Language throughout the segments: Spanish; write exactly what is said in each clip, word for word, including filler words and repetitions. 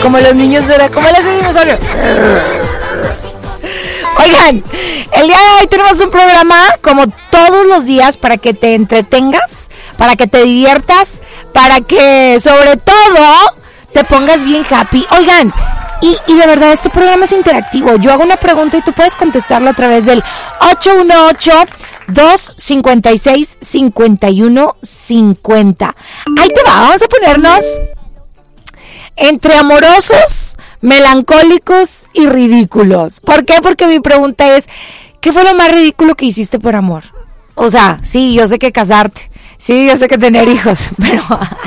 como los niños de la, como les seguimos ahora. Oigan, el día de hoy tenemos un programa como todos los días para que te entretengas, para que te diviertas, para que sobre todo te pongas bien happy. Oigan, y, y de verdad este programa es interactivo. Yo hago una pregunta y tú puedes contestarlo a través del ocho uno ocho, dos cinco seis, cinco uno cinco cero. Ahí te va, vamos a ponernos entre amorosos, melancólicos y ridículos. ¿Por qué? Porque mi pregunta es, ¿qué fue lo más ridículo que hiciste por amor? O sea, sí, yo sé que casarte, sí, yo sé que tener hijos, pero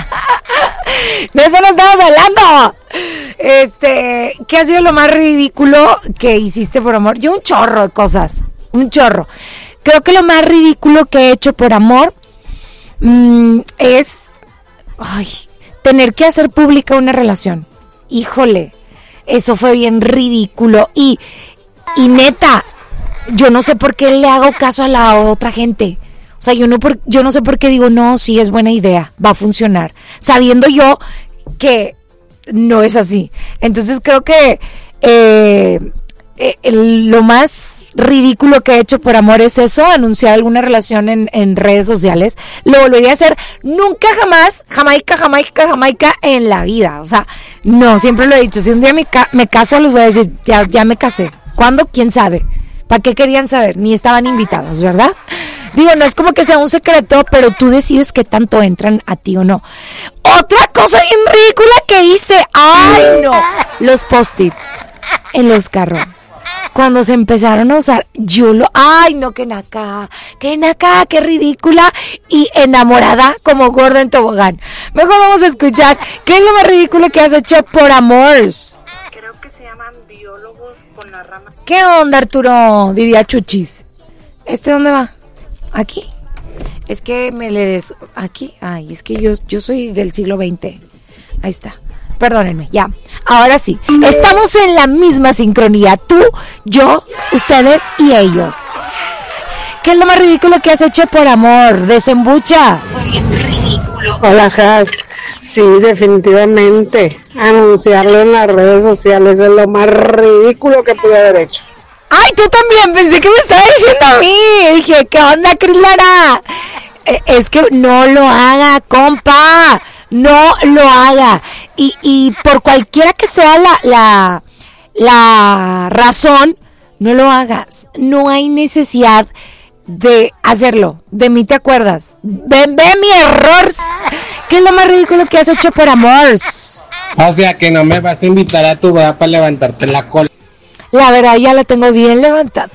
de eso no estamos hablando. Este, ¿qué ha sido lo más ridículo que hiciste por amor? Yo un chorro de cosas, un chorro. Creo que lo más ridículo que he hecho por amor mmm, es, ay, tener que hacer pública una relación. Híjole, eso fue bien ridículo. Y, y neta, yo no sé por qué le hago caso a la otra gente. O sea, yo no, por, yo no sé por qué digo, no, sí, es buena idea, va a funcionar. Sabiendo yo que no es así. Entonces creo que eh, eh, el, lo más ridículo que he hecho por amor es eso, anunciar alguna relación en, en redes sociales. Lo volvería a hacer nunca, jamás, jamaica, jamaica, jamaica en la vida. O sea, no, siempre lo he dicho, si un día me, ca- me caso les voy a decir, ya, ya me casé. ¿Cuándo? ¿Quién sabe? ¿Para qué querían saber? Ni estaban invitados, ¿verdad? Digo, no es como que sea un secreto, pero tú decides qué tanto entran a ti o no. Otra cosa bien ridícula que hice, ¡ay no! Los post-it en los carros. Cuando se empezaron a usar, yo lo, ¡ay no! ¡Qué naca! ¡Qué naca! ¡Qué ridícula! Y enamorada como gorda en tobogán. Mejor vamos a escuchar, ¿qué es lo más ridículo que has hecho por amor? Creo que se llaman biólogos con la rama. ¿Qué onda, Arturo? Diría Chuchis. ¿Este dónde va? ¿Aquí? Es que me le des... ¿Aquí? Ay, es que yo, yo soy del siglo veinte. Ahí está. Perdónenme, ya. Ahora sí. Estamos en la misma sincronía. Tú, yo, ustedes y ellos. ¿Qué es lo más ridículo que has hecho por amor? Desembucha. Fue bien ridículo. Hola, Has. Sí, definitivamente. Anunciarlo en las redes sociales es lo más ridículo que pude haber hecho. Ay, tú también, pensé que me estaba diciendo a mí. Dije, ¿qué onda, Cris Lara? Eh, es que no lo haga, compa. No lo haga. Y, y por cualquiera que sea la, la, la razón, no lo hagas. No hay necesidad de hacerlo. De mí te acuerdas. Ve, ve mi error. ¿Qué es lo más ridículo que has hecho por amor? O sea que no me vas a invitar a tu boda para levantarte la cola. La verdad ya la tengo bien levantada.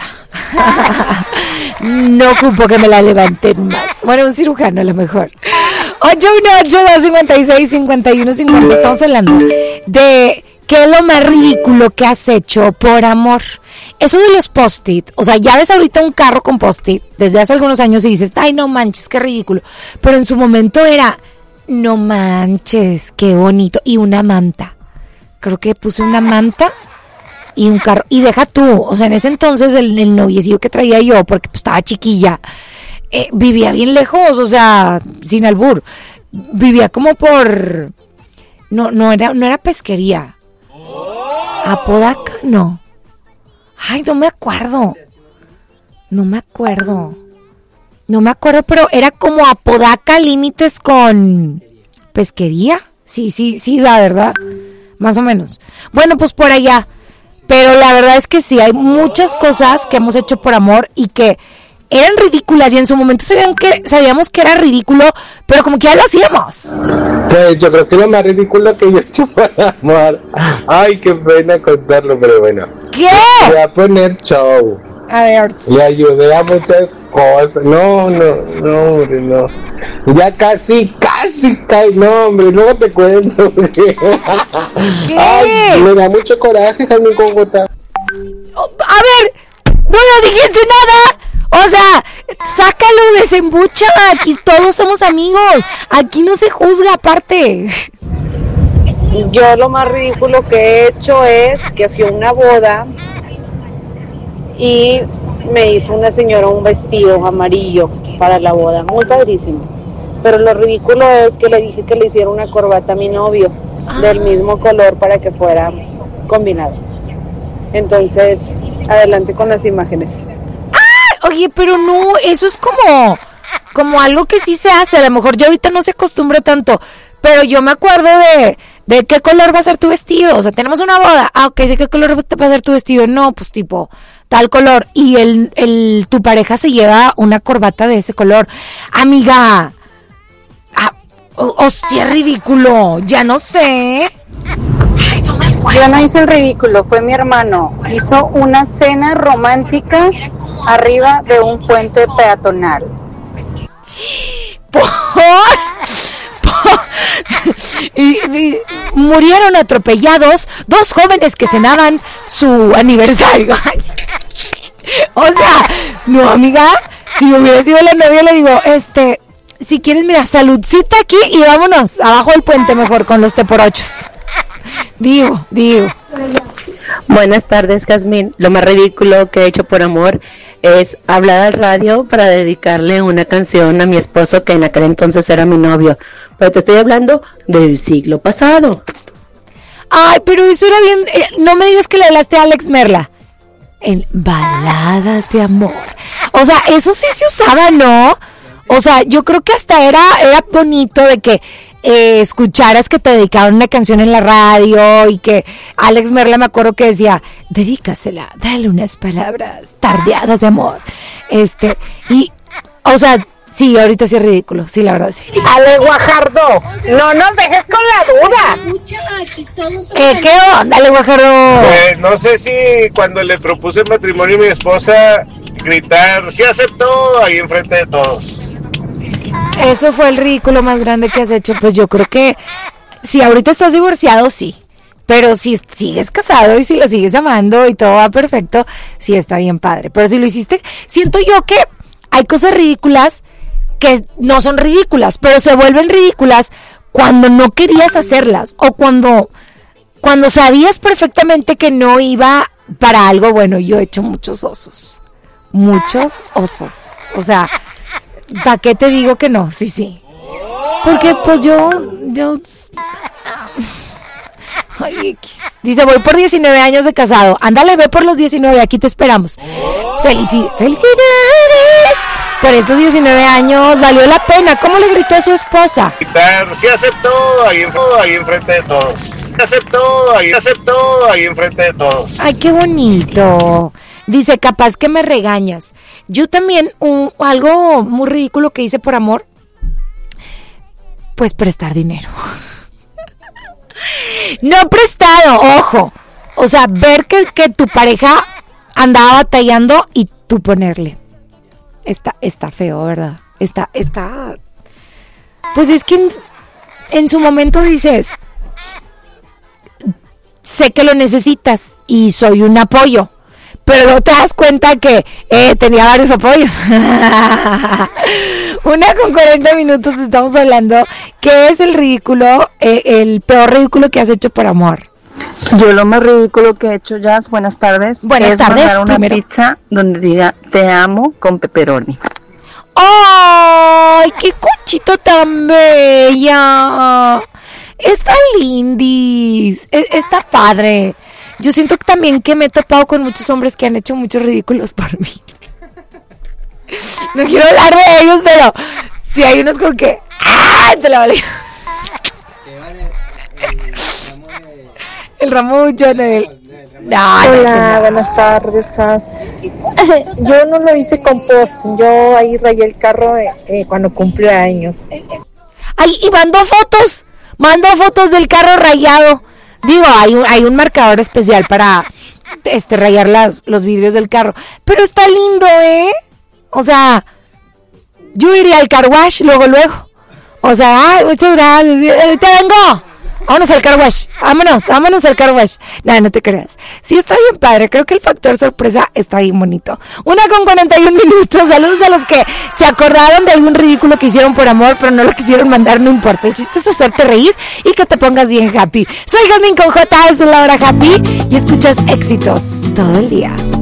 No ocupo que me la levanten más. Bueno, un cirujano a lo mejor. ocho uno ocho, dos cinco seis, cinco uno cinco cero. Estamos hablando de qué es lo más ridículo que has hecho por amor. Eso de los post-it, o sea, ya ves ahorita un carro con post-it desde hace algunos años y dices, ay, no manches, qué ridículo. Pero en su momento era, no manches, qué bonito. Y una manta. Creo que puse una manta y un carro, y deja tú, o sea, en ese entonces el, el noviecillo que traía yo, porque pues, estaba chiquilla, eh, vivía bien lejos, o sea, sin albur, vivía como por, no, no era, no era pesquería, Apodaca, no, ay, no me acuerdo, no me acuerdo, no me acuerdo, pero era como Apodaca, límites con pesquería, sí, sí, sí, la verdad, más o menos, bueno, pues por allá. Pero la verdad es que sí, hay muchas cosas que hemos hecho por amor y que eran ridículas y en su momento sabían que, sabíamos que era ridículo, pero como que ya lo hacíamos. Pues yo creo que lo más ridículo que yo he hecho por amor. Ay, qué pena contarlo, pero bueno. ¿Qué? Voy a poner show. A ver. Le ayudé a muchas cosas. No, no, no, hombre, no. Ya casi, casi, casi. No, hombre, luego te cuento. Porque... ¿Qué? Ay, me da mucho coraje, Jaime Cogota. A ver, no lo dijiste nada. O sea, sácalo, desembucha. Aquí todos somos amigos. Aquí no se juzga aparte. Yo lo más ridículo que he hecho es que fui a una boda y me hizo una señora un vestido amarillo para la boda, muy padrísimo. Pero lo ridículo es que le dije que le hiciera una corbata a mi novio del mismo color para que fuera combinado. Entonces, adelante con las imágenes. ¡Ah! Oye, pero no, eso es como, como algo que sí se hace. A lo mejor ya ahorita no se acostumbra tanto, pero yo me acuerdo de, de qué color va a ser tu vestido. O sea, tenemos una boda. Ah, ok, ¿de qué color va a ser tu vestido? No, pues tipo tal color. Y el, el tu pareja se lleva una corbata de ese color. Amiga, ah, o, o si es ridículo, ya no sé. Yo no hice el ridículo, fue mi hermano. Hizo una cena romántica arriba de un puente peatonal. Por, por, y, y murieron atropellados dos jóvenes que cenaban su aniversario. O sea, no, amiga, si hubiera sido la novia le digo, este, si quieres, mira, saludcita aquí y vámonos abajo del puente mejor con los teporochos. Digo, digo. Buenas tardes, Jazmín. Lo más ridículo que he hecho por amor es hablar al radio para dedicarle una canción a mi esposo, que en aquel entonces era mi novio. Pero te estoy hablando del siglo pasado. Ay, pero eso era bien. Eh, no me digas que le hablaste a Alex Merla. En baladas de amor. O sea, eso sí se usaba, ¿no? O sea, yo creo que hasta era, era bonito de que eh, escucharas que te dedicaban una canción en la radio y que Alex Merla, me acuerdo que decía, dedícasela, dale unas palabras tardeadas de amor. Este, y, o sea, sí, ahorita sí es ridículo, sí, la verdad, sí. Ale Guajardo, no nos dejes con la duda. ¿Qué, qué onda, Ale Guajardo? Eh, no sé si cuando le propuse matrimonio a mi esposa, gritar, sí aceptó, ahí enfrente de todos. Eso fue el ridículo más grande que has hecho. Pues yo creo que si ahorita estás divorciado, sí. Pero si sigues casado y si la sigues amando y todo va perfecto, sí está bien padre. Pero si lo hiciste, siento yo que hay cosas ridículas que no son ridículas, pero se vuelven ridículas cuando no querías hacerlas o cuando, cuando sabías perfectamente que no iba para algo bueno. Yo he hecho muchos osos. Muchos osos. O sea, ¿para qué te digo que no? Sí, sí. Porque pues yo, yo... Ay, X. Dice, voy por diecinueve años de casado. Ándale, ve por los diecinueve, aquí te esperamos. Felici- ¡Felicidades! Por estos diecinueve años, valió la pena. ¿Cómo le gritó a su esposa? Gritar, sí aceptó, ahí, en- ahí enfrente de todos. Sí aceptó, ahí aceptó, ahí enfrente de todos. Ay, qué bonito. Dice, capaz que me regañas. Yo también, un, algo muy ridículo que hice por amor, pues prestar dinero. No prestado, ojo. O sea, ver que, que tu pareja andaba batallando y tú ponerle. Está, está feo, ¿verdad? Está, está... Pues es que en, en su momento dices, sé que lo necesitas y soy un apoyo. Pero luego te das cuenta que eh, tenía varios apoyos. Una con cuarenta minutos estamos hablando. ¿Qué es el ridículo, eh, el peor ridículo que has hecho por amor? Yo lo más ridículo que he hecho, Jazz, buenas tardes. Buenas es tardes, mandar una primero. pizza donde diga te amo con pepperoni. ¡Ay, qué cochito tan bella! Está lindis, e- está padre. Yo siento que también que me he topado con muchos hombres que han hecho muchos ridículos por mí. No quiero hablar de ellos, pero si hay unos con que... ¡Ah! Te la vale. El ramo mucho en el... No, Hola, no, buenas tardes, Jazz. Yo no lo hice con post, yo ahí rayé el carro eh, eh, cuando cumplí años. Ay, y mandó fotos, mandó fotos del carro rayado. Digo, hay un, hay un marcador especial para este rayar las, los vidrios del carro. Pero está lindo, ¿eh? O sea, yo iría al car wash luego, luego. O sea, ay, muchas gracias. Eh, ¡Te vengo! Vámonos al car wash. Vámonos, vámonos al car wash. No, no te creas. Sí, está bien padre. Creo que el factor sorpresa está bien bonito. Una con cuarenta y un minutos. Saludos a los que se acordaron de algún ridículo que hicieron por amor, pero no lo quisieron mandar, no importa. El chiste es hacerte reír y que te pongas bien happy. Soy Jazmín con J, es la hora happy y escuchas éxitos todo el día.